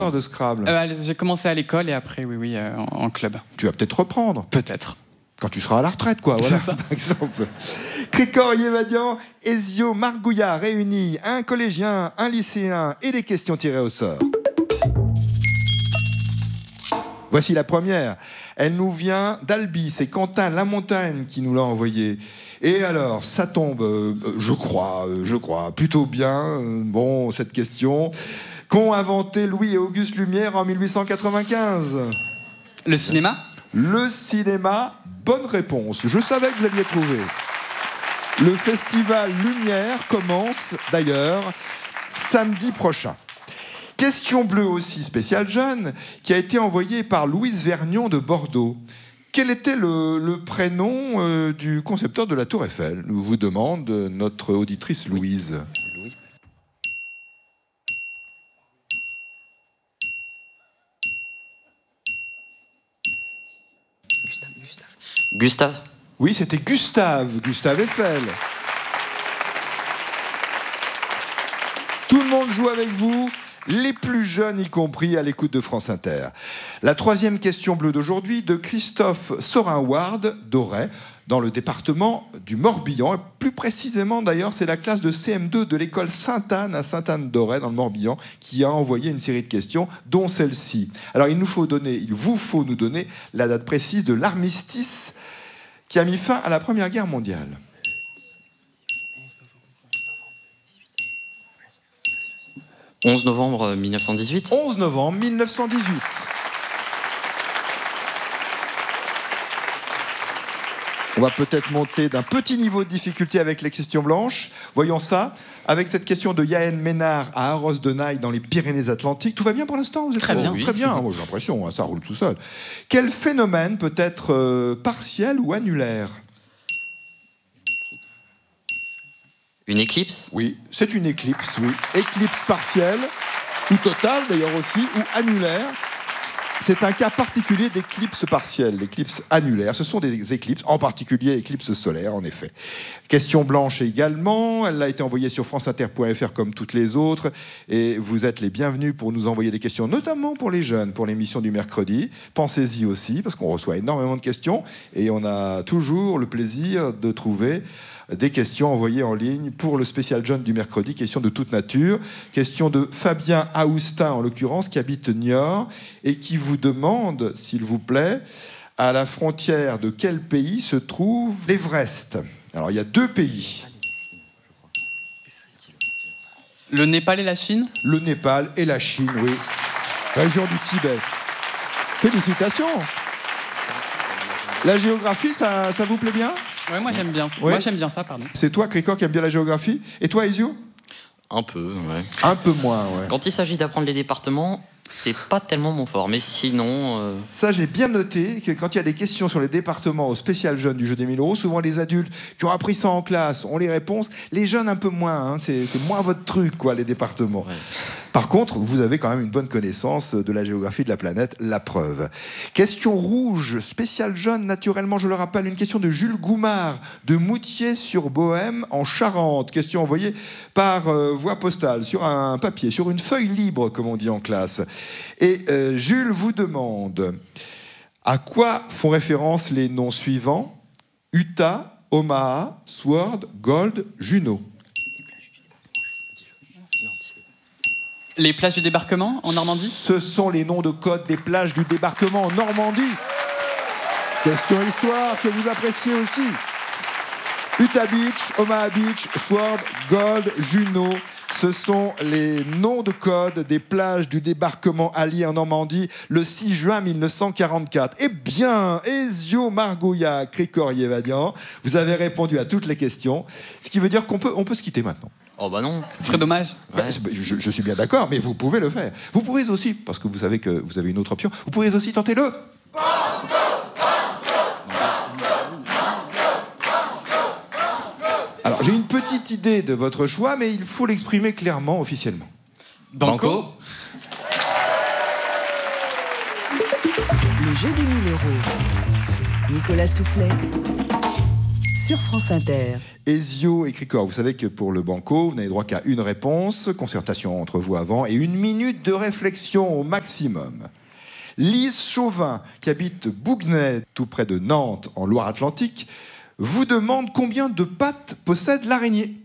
de Scrabble? J'ai commencé à l'école et après, oui, en club. Tu vas peut-être reprendre. Peut-être. Quand tu seras à la retraite, quoi. Voilà, ça. par exemple. Cricor, Yévadian, Ezio, Margouillat réunis, un collégien, un lycéen et des questions tirées au sort. Voici la première. Elle nous vient d'Albi. C'est Quentin Lamontagne qui nous l'a envoyée. Et alors, ça tombe, je crois, plutôt bien. Bon, cette question. Qu'ont inventé Louis et Auguste Lumière en 1895? Le cinéma? Le cinéma, bonne réponse. Je savais que vous alliez trouver. Le festival Lumière commence d'ailleurs samedi prochain. Question bleue aussi, spéciale jeune, qui a été envoyée par Louise Vergnon de Bordeaux. Quel était le prénom du concepteur de la Tour Eiffel? Nous vous demande notre auditrice Louise. Gustave. Oui, c'était Gustave Eiffel. Tout le monde joue avec vous, les plus jeunes y compris, à l'écoute de France Inter. La troisième question bleue d'aujourd'hui, de Christophe Sorin-Ward d'Auray, dans le département du Morbihan. Et plus précisément, d'ailleurs, c'est la classe de CM2 de l'école Sainte-Anne à Sainte-Anne-d'Auray, dans le Morbihan, qui a envoyé une série de questions, dont celle-ci. Alors, il vous faut nous donner la date précise de l'armistice qui a mis fin à la Première Guerre mondiale. 11 novembre 1918. 11 novembre 1918. On va peut-être monter d'un petit niveau de difficulté avec les questions blanches. Voyons ça. Avec cette question de Yael Ménard à Arros-de-Naï dans les Pyrénées-Atlantiques. Tout va bien pour l'instant? Vous êtes Très bien. Oui. Très bien. Moi, j'ai l'impression, ça roule tout seul. Quel phénomène peut être partiel ou annulaire? Une éclipse? Oui, c'est une éclipse, oui. Éclipse partielle, ou totale d'ailleurs aussi, ou annulaire. C'est un cas particulier d'éclipse partielle, l'éclipse annulaire. Ce sont des éclipses, en particulier éclipse solaire, en effet. Question blanche également. Elle a été envoyée sur franceinter.fr comme toutes les autres. Et vous êtes les bienvenus pour nous envoyer des questions, notamment pour les jeunes, pour l'émission du mercredi. Pensez-y aussi, parce qu'on reçoit énormément de questions. Et on a toujours le plaisir de trouver des questions envoyées en ligne pour le spécial jeune du mercredi, questions de toute nature. Question de Fabien Aoustin, en l'occurrence, qui habite Niort et qui vous demande, s'il vous plaît, à la frontière de quel pays se trouve l'Everest? Alors, il y a deux pays. Le Népal et la Chine? Le Népal et la Chine, oui. Région du Tibet. Félicitations. La géographie, ça vous plaît bien? Oui, moi j'aime bien. Ouais. Moi j'aime bien ça, pardon. C'est toi, Cricor, qui aime bien la géographie? Et toi, Ezio? Un peu, ouais. Un peu moins, ouais. Quand il s'agit d'apprendre les départements, c'est pas tellement mon fort. Mais sinon... Ça, j'ai bien noté que quand il y a des questions sur les départements au spécial jeunes du jeu des 1000 euros, souvent les adultes qui ont appris ça en classe ont les réponses. Les jeunes, un peu moins. Hein. C'est moins votre truc, quoi, les départements. Ouais. Par contre, vous avez quand même une bonne connaissance de la géographie de la planète, la preuve. Question rouge, spécial jeune, naturellement, je le rappelle, une question de Jules Goumard, de Moutier-sur-Bohême, en Charente. Question envoyée par voie postale, sur un papier, sur une feuille libre, comme on dit en classe. Et Jules vous demande, à quoi font référence les noms suivants? Utah, Omaha, Sword, Gold, Juno. Les plages du débarquement en Normandie? Ce sont les noms de code des plages du débarquement en Normandie. Question histoire que vous appréciez aussi. Utah Beach, Omaha Beach, Sword, Gold, Juno. Ce sont les noms de code des plages du débarquement allié en Normandie le 6 juin 1944. Eh bien, Ezio Margouillat, Cricor Yévadian, vous avez répondu à toutes les questions. Ce qui veut dire qu'on peut se quitter maintenant. Oh bah non. Ce serait dommage. Ouais. Je suis bien d'accord, mais vous pouvez le faire. Vous pourrez aussi, parce que vous savez que vous avez une autre option, vous pourrez aussi tenter le... Alors, j'ai une petite idée de votre choix, mais il faut l'exprimer clairement, officiellement. Banco. Le jeu des 1000 euros. Nicolas Stoufflet. sur France Inter. Ezio et Cricor, vous savez que pour le banco, vous n'avez droit qu'à une réponse, concertation entre vous avant, et 1 minute de réflexion au maximum. Lise Chauvin, qui habite Bouguenais, tout près de Nantes, en Loire-Atlantique, vous demande combien de pattes possède l'araignée.